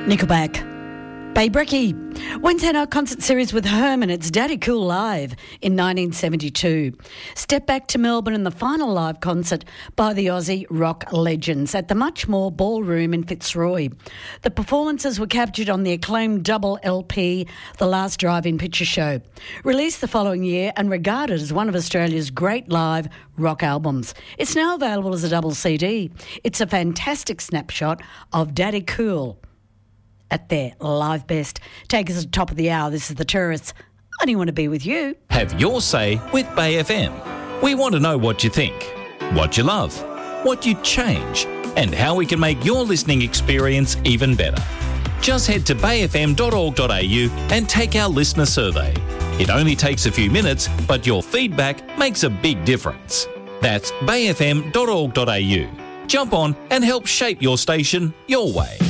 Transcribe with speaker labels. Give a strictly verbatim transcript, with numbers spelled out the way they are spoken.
Speaker 1: Nickelback. Bay Brecky. Wednesday night concert series with Herman. It's Daddy Cool Live in nineteen seventy-two. Step back to Melbourne and the final live concert by the Aussie rock legends at the Muchmore Ballroom in Fitzroy. The performances were captured on the acclaimed double L P, The Last Drive-In Picture Show, released the following year and regarded as one of Australia's great live rock albums. It's now available as a double C D. It's a fantastic snapshot of Daddy Cool at their live best. Take us to the top of the hour. This is The Tourists. I only want to be with you.
Speaker 2: Have your say with Bay F M. We want to know what you think, what you love, what you'd change, and how we can make your listening experience even better. Just head to bay f m dot org dot a u and take our listener survey. It only takes a few minutes, but your feedback makes a big difference. That's bay f m dot org dot a u. Jump on and help shape your station your way.